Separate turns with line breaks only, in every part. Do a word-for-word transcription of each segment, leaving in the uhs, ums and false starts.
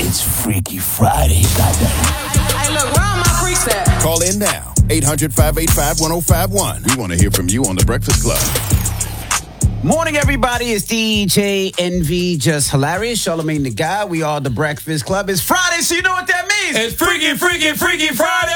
It's Freaky Friday, goddamn.
Hey, look, where are my freaks at?
Call in now. eight hundred, five eight five, one oh five one. We want to hear from you on The Breakfast Club.
Morning, everybody. It's D J Envy, just hilarious. Charlamagne the Guy. We are The Breakfast Club. It's Friday, so you know what that means.
It's Freaky, Freaky, Freaky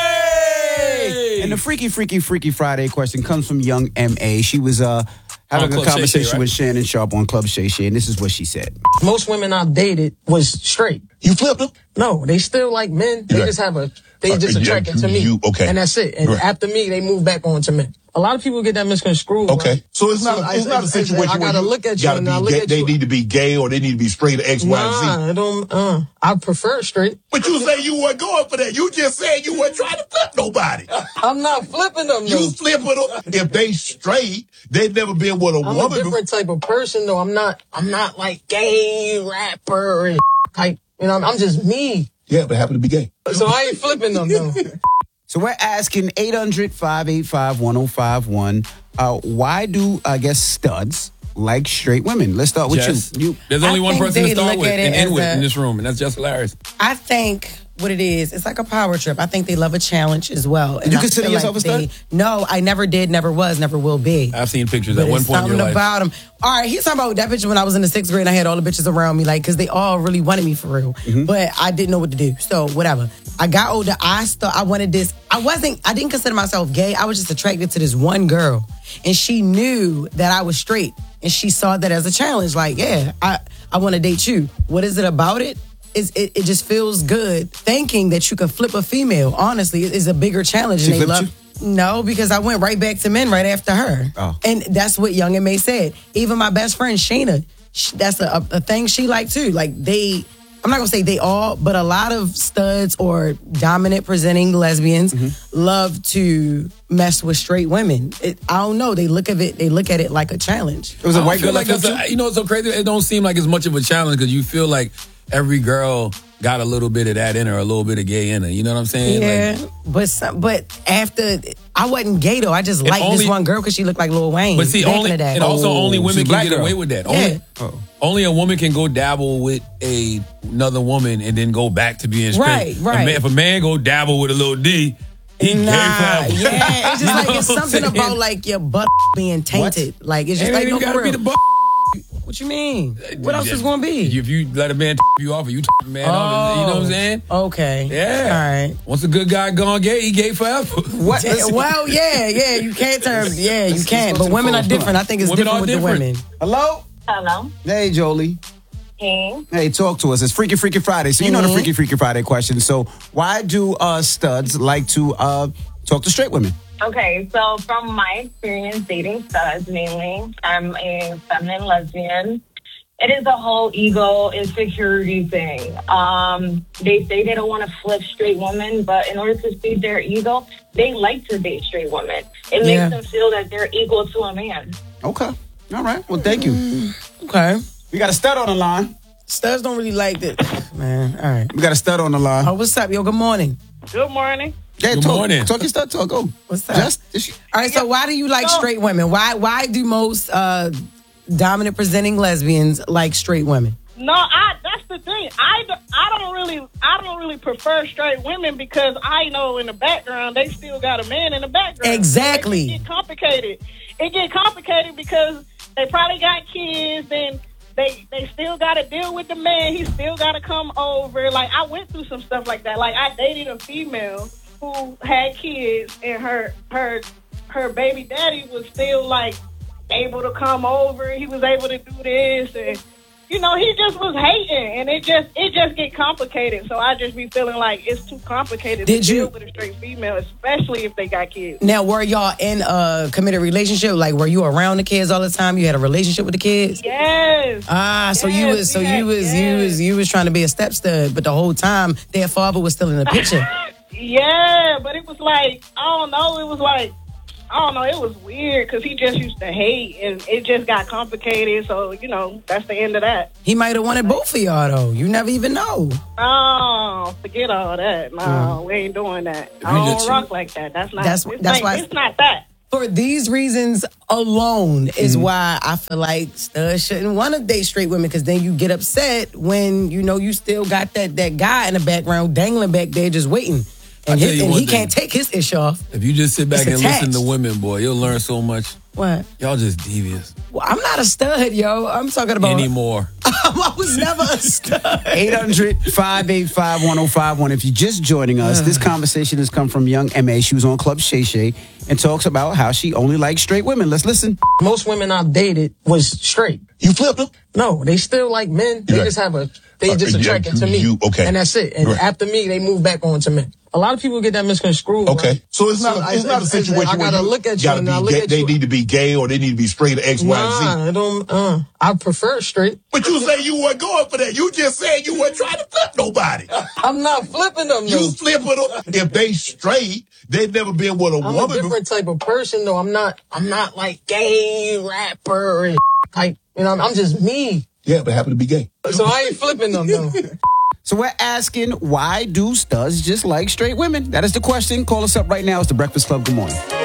Friday!
And the Freaky, Freaky, Freaky Friday question comes from Young M A. She was uh, having
On
a
Club
conversation
Shay Shay, right?
with Shannon Sharp on Club Shay Shay, and this is what she said.
Most women I've dated was straight.
You flipped them?
No, they still like men. They
Right.
just have a, they
Uh,
just
yeah,
attracted to me.
you- okay.
And that's it. And
Right.
after me, they move back on to men. A lot of people get that misconstrued.
Okay.
Right?
So it's not,
So
it's not a
it's-
situation
I
where
gotta
you
look at you
gotta
and
be
I look
gay,
at
they
you.
need to be gay or they need to be straight or X, Y, and Z.
Nah, I don't, uh, I prefer straight.
But you say you weren't going for that. You just said you weren't trying to flip nobody.
I'm not flipping them,
You
though.
flipping them. If they straight, they've never been with a
I'm
woman.
a different type of person, though. I'm not, I'm not like gay rapper and type, you know, I'm just me.
Yeah, but happen to be gay.
So I ain't flipping them, though.
So we're asking eight hundred, five eight five, one oh five one, uh, why do, I guess, studs like straight women? Let's start with
Jess,
you. you.
There's only
I
one
think
person to
they
start
look
with
at it
and end
as
with
a-
in this room, and that's just hilarious.
I think what it is, it's like a power trip. I think they love a challenge as well. And
You
I
consider
feel
yourself a
they-
stud?
No, I never did, never was, never will be.
I've seen pictures
But
at one
it's
point in
something
your life.
about him. All right, he's talking about that picture when I was in the sixth grade and I had all the bitches around me, like, because they all really wanted me for real.
Mm-hmm.
But I didn't know what to do. So, whatever. I got older. I thought I wanted this. I wasn't, I didn't consider myself gay. I was just attracted to this one girl. And she knew that I was straight. And she saw that as a challenge. Like, yeah, I, I want to date you. What is it about it? It's, it? It just feels good thinking that you can flip a female. Honestly, it is a bigger challenge.
She
and they
flipped
love. No, because I went right back to men right after her.
Oh.
And that's what Young and May said. Even my best friend, Shayna, sh- that's a, a, a thing she liked too. Like they, I'm not going to say they all, but a lot of studs or dominant presenting lesbians
Mm-hmm.
love to mess with straight women. It, I don't know. They look at it, they look at it like a challenge.
It was a
I
white
feel
girl
like
that
that's a, you know, it's so crazy. It don't seem like it's much of a challenge because you feel like every girl got a little bit of that in her, a little bit of gay in her. You know what I'm saying?
Yeah,
Like,
but some, but after I wasn't gay though. I just
And
liked
only-
this one girl because she looked like Lil Wayne.
but see,
back
only
in the day.
and also
Oh,
only
she's
women
a
can
black
get
girl.
away with that.
Yeah.
Only, only a woman can go dabble with a, another woman and then go back to being straight.
Right, right.
A man, if a man go dabble with a little D, he
Nah,
gay forever.
yeah, it's just
You
like
know
it's
what I'm
something
saying?
about like your butt being tainted. Like it's just
It
like
ain't
no
even
for
gotta be
real.
the butt.
What you mean? What else is going to be?
If you let a man you off, or you a man off, you know what I'm saying?
Okay.
Yeah.
All right.
Once a good guy gone gay, he gay forever.
What?
Yeah, well, yeah, yeah, you can't turn, yeah, you can't. But women are different. I think it's
Women
different
are
with
different.
the women.
Hello?
Hello.
Hey, Jolie.
Hey.
Hey, talk to us. It's Freaky Freaky Friday. So you know the Freaky Freaky Friday question. So why do uh, studs like to uh, talk to straight women?
Okay, so from my experience dating studs mainly, I'm a feminine lesbian. It is a whole ego insecurity thing. Um, they say they don't want to flip straight women, but in order to feed their ego, they like to date straight women. It makes
Yeah.
them feel that they're equal to a man.
Okay. All right. Well, thank you.
Okay.
We got a stud on the line.
Studs don't really like that. Man, all right.
We got a stud on the line.
Oh, what's up, yo? Good morning.
Good morning.
Yeah,
Good
talk,
morning.
Talk your stud. Talk. Go.
What's up?
Just, is she-
All right, so why do you like
So-
straight women? Why why do most uh, dominant presenting lesbians like straight women?
No, I. That's the thing. I, d- I don't really I don't really prefer straight women because I know in the background they still got a man in the background.
Exactly.
So it get complicated. It get complicated because they probably got kids and they they still got to deal with the man. He still got to come over. Like I went through some stuff like that. Like I dated a female who had kids and her her her baby daddy was still like able to come over. He was able to do this and. You know, he just was hating, and it just it just get complicated. So I just be feeling like it's too complicated
Did
to
you-
deal with a straight female, especially if they got kids.
Now, were y'all in a committed relationship? Like, were you around the kids all the time? You had a relationship with the kids?
Yes.
Ah, so you
Yes,
was so
we
you
had-
was you
yes.
was you was trying to be a step stud, but the whole time their father was still in the picture.
Yeah, but it was like I don't know. It was like I don't know. It was weird because he just used to hate, and it just got complicated. So you know, that's the end of that.
He might have wanted both of y'all though. You never even know.
Oh, forget all that. No, we ain't doing that. I
You
don't
let
rock like that. That's not.
That's-
it's
that's
not,
why-
It's not that.
For these reasons alone is
Mhm.
why I feel like studs shouldn't want to date straight women, because then you get upset when you know you still got that that guy in the background dangling back there just waiting. And,
tell
his,
you
and
one
he
thing.
can't take his ish off.
If you just sit back
It's
and listen
attached.
to women, boy, you'll learn so much.
What?
Y'all just devious
Well, I'm not a stud, yo. I'm talking about.
anymore.
I was never a stud.
eight hundred, five eight five, one oh five one. If you're just joining us, this conversation has come from young M A. She was on Club Shay Shay and talks about how she only likes straight women. Let's listen.
Most women I've dated was straight.
You flipped them?
No, they still like men. They
Right.
just have a, they
Uh,
just
yeah,
attracted to me.
you- okay.
And that's it. And
Right.
after me, they move back on to men. A lot of people get that misconstrued.
Okay.
right?
So it's not,
I-
it's not a
it's-
situation
I
where
gotta
you
look at you
gotta
and
be
I look
gay,
at
they
you.
need to be gay or they need to be straight or X, Y, and Z.
Nah, I don't, uh, I prefer straight.
But you say you weren't going for that. You just said you weren't trying to flip nobody.
I'm not flipping them,
You
though.
flipping them. If they straight, they've never been with a
I'm a
woman.
different type of person, though. I'm not, I'm not like gay rapper and type, you know, I'm just me.
Yeah, but happen to be gay.
So I ain't flipping them, though.
So we're asking, why do studs just like straight women? That is the question. Call us up right now. It's The Breakfast Club. Good morning.